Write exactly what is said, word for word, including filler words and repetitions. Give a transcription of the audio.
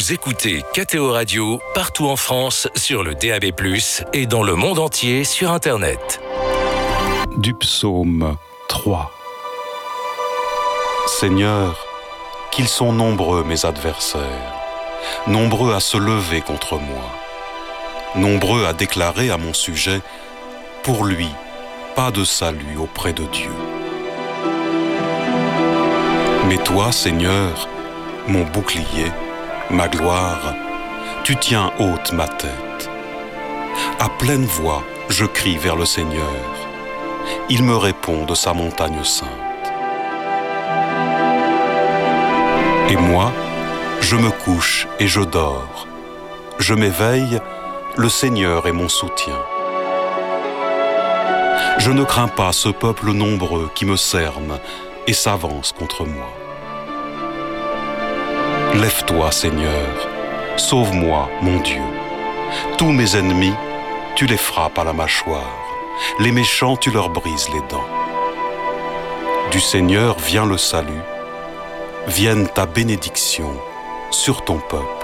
Vous écoutez K T O Radio partout en France sur le D A B plus, et dans le monde entier sur Internet. Du psaume trois. Seigneur, qu'ils sont nombreux mes adversaires, nombreux à se lever contre moi, nombreux à déclarer à mon sujet, pour lui, pas de salut auprès de Dieu. Mais toi, Seigneur, mon bouclier, ma gloire, tu tiens haute ma tête. À pleine voix, je crie vers le Seigneur. Il me répond de sa montagne sainte. Et moi, je me couche et je dors. Je m'éveille, le Seigneur est mon soutien. Je ne crains pas ce peuple nombreux qui me cerne et s'avance contre moi. Lève-toi, Seigneur, sauve-moi, mon Dieu. Tous mes ennemis, tu les frappes à la mâchoire. Les méchants, tu leur brises les dents. Du Seigneur vient le salut, vienne ta bénédiction sur ton peuple.